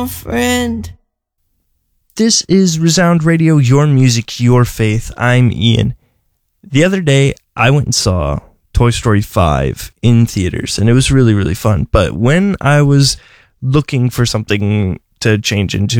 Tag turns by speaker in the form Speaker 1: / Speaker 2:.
Speaker 1: friend.
Speaker 2: This is Resound Radio, your music, your faith. I'm Ian. The other day, I went and saw Toy Story 5 in theaters, and it was really, really fun. But when I was looking for something to change into